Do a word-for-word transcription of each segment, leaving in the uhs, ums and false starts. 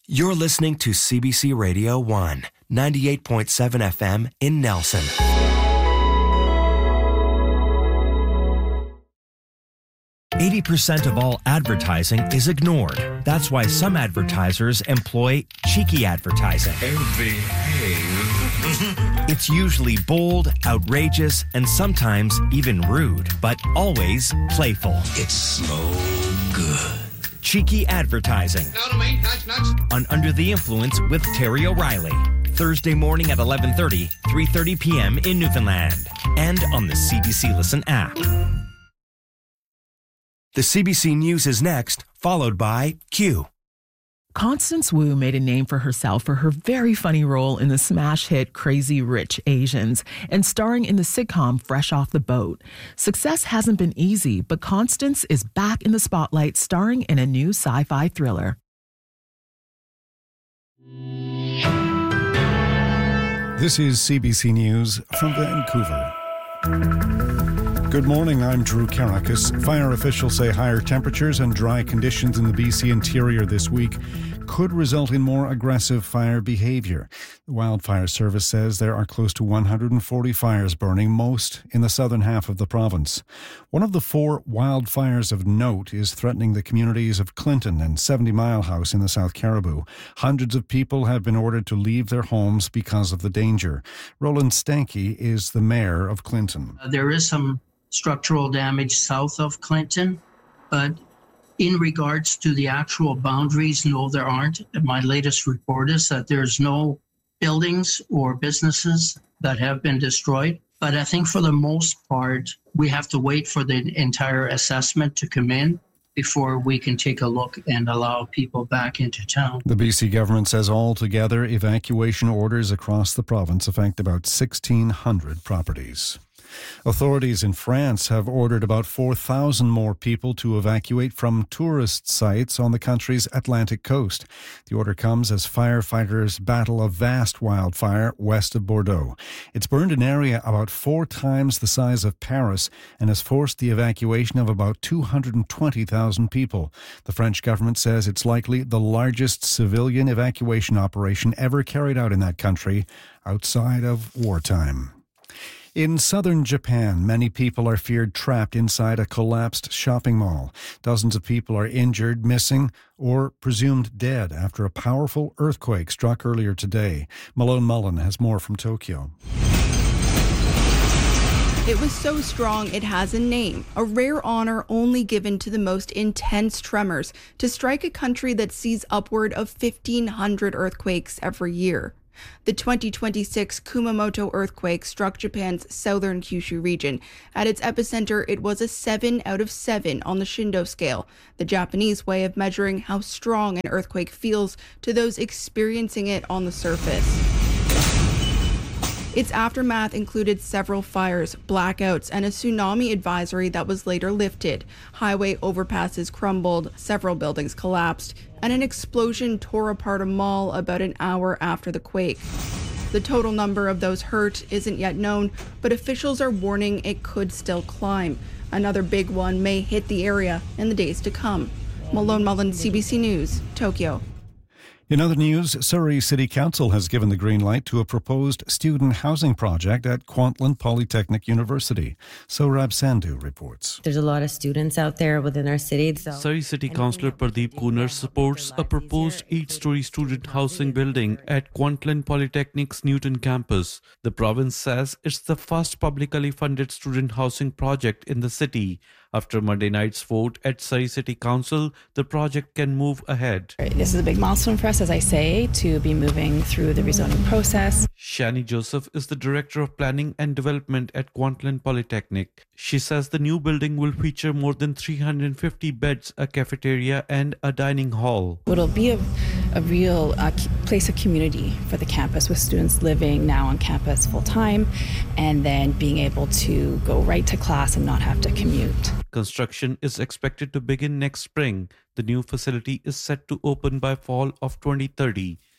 You're listening to C B C Radio one, ninety-eight point seven F M in Nelson. eighty percent of all advertising is ignored. That's why some advertisers employ cheeky advertising. It's usually bold, outrageous, and sometimes even rude, but always playful. It's so good. Cheeky advertising. On Under the Influence with Terry O'Reilly. Thursday morning at eleven thirty, three thirty p.m. in Newfoundland. And on the C B C Listen app. The C B C News is next, followed by Q. Constance Wu made a name for herself for her very funny role in the smash hit Crazy Rich Asians and starring in the sitcom Fresh Off the Boat. Success hasn't been easy, but Constance is back in the spotlight starring in a new sci-fi thriller. This is C B C News from Vancouver. Good morning, I'm Drew Karakis. Fire officials say higher temperatures and dry conditions in the B C interior this week could result in more aggressive fire behaviour. The Wildfire Service says there are close to one hundred forty fires burning, most in the southern half of the province. One of the four wildfires of note is threatening the communities of Clinton and seventy Mile House in the South Caribou. Hundreds of people have been ordered to leave their homes because of the danger. Roland Stanky is the mayor of Clinton. Uh, there is some structural damage south of Clinton, but in regards to the actual boundaries, no, there aren't. My latest report is that there's no buildings or businesses that have been destroyed. But I think for the most part, we have to wait for the entire assessment to come in before we can take a look and allow people back into town. The B C government says altogether evacuation orders across the province affect about sixteen hundred properties. Authorities in France have ordered about four thousand more people to evacuate from tourist sites on the country's Atlantic coast. The order comes as firefighters battle a vast wildfire west of Bordeaux. It's burned an area about four times the size of Paris and has forced the evacuation of about two hundred twenty thousand people. The French government says it's likely the largest civilian evacuation operation ever carried out in that country outside of wartime. In southern Japan, many people are feared trapped inside a collapsed shopping mall. Dozens of people are injured, missing, or presumed dead after a powerful earthquake struck earlier today. Malone Mullen has more from Tokyo. It was so strong it has a name, a rare honor only given to the most intense tremors to strike a country that sees upward of fifteen hundred earthquakes every year. The twenty twenty-six Kumamoto earthquake struck Japan's southern Kyushu region. At its epicenter, it was a seven out of seven on the Shindo scale, the Japanese way of measuring how strong an earthquake feels to those experiencing it on the surface. Its aftermath included several fires, blackouts, and a tsunami advisory that was later lifted. Highway overpasses crumbled, several buildings collapsed, and an explosion tore apart a mall about an hour after the quake. The total number of those hurt isn't yet known, but officials are warning it could still climb. Another big one may hit the area in the days to come. Malone Mullen, C B C News, Tokyo. In other news, Surrey City Council has given the green light to a proposed student housing project at Kwantlen Polytechnic University. Sohrab Sandhu reports. There's a lot of students out there within our city. So Surrey City Councillor Pradeep Kunar supports a proposed eight-storey student housing building at Kwantlen Polytechnic's Newton campus. The province says it's the first publicly funded student housing project in the city. After Monday night's vote at Surrey City Council, the project can move ahead. This is a big milestone for us, as I say, to be moving through the rezoning process. Shani Joseph is the Director of Planning and Development at Kwantlen Polytechnic. She says the new building will feature more than three hundred fifty beds, a cafeteria and a dining hall. It'll be a, a real uh, place of community for the campus, with students living now on campus full time and then being able to go right to class and not have to commute. Construction is expected to begin next spring. The new facility is set to open by fall of twenty thirty.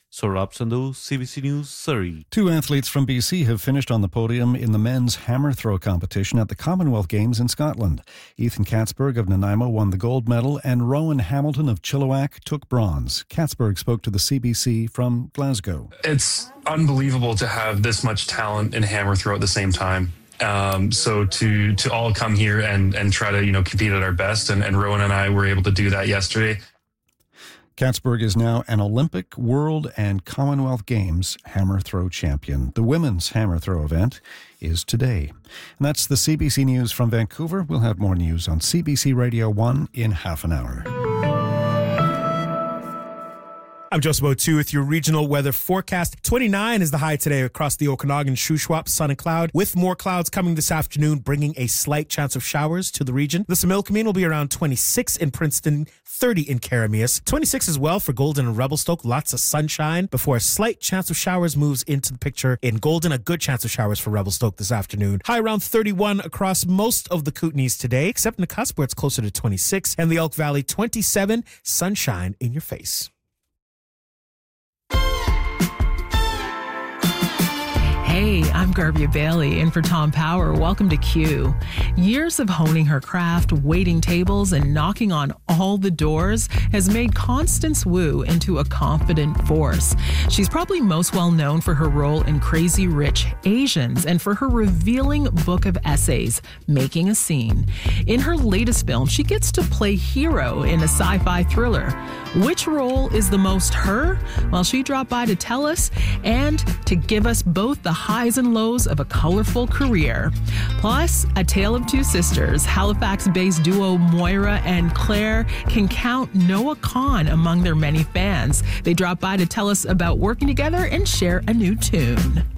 Saurabh Sandhu, C B C News, Surrey. Two athletes from B C have finished on the podium in the men's hammer throw competition at the Commonwealth Games in Scotland. Ethan Katzberg of Nanaimo won the gold medal and Rowan Hamilton of Chilliwack took bronze. Katzberg spoke to the C B C from Glasgow. It's unbelievable to have this much talent in hammer throw at the same time. Um, so to to all come here and, and try to, you know, compete at our best, and, and Rowan and I were able to do that yesterday. Katzberg is now an Olympic, World, and Commonwealth Games hammer throw champion. The women's hammer throw event is today. And that's the C B C News from Vancouver. We'll have more news on C B C Radio one in half an hour. I'm Joseph O'Toole with your regional weather forecast. twenty-nine is the high today across the Okanagan, Shuswap, sun and cloud, with more clouds coming this afternoon, bringing a slight chance of showers to the region. The Similkameen will be around twenty-six in Princeton, thirty in Karamias, twenty-six as well for Golden and Revelstoke. Lots of sunshine before a slight chance of showers moves into the picture in Golden. A good chance of showers for Revelstoke this afternoon. High around thirty-one across most of the Kootenays today, except in the cusp where it's closer to twenty-six, and the Elk Valley, twenty-seven, sunshine in your face. Hey, I'm Garbia Bailey, in for Tom Power. Welcome to Q. Years of honing her craft, waiting tables, and knocking on all the doors has made Constance Wu into a confident force. She's probably most well known for her role in Crazy Rich Asians and for her revealing book of essays, Making a Scene. In her latest film, she gets to play hero in a sci-fi thriller. Which role is the most her? Well, she dropped by to tell us and to give us both the highs and lows of a colorful career. Plus, a tale of two sisters. Halifax-based duo Moira and Claire can count Noah Kahan among their many fans. They drop by to tell us about working together and share a new tune.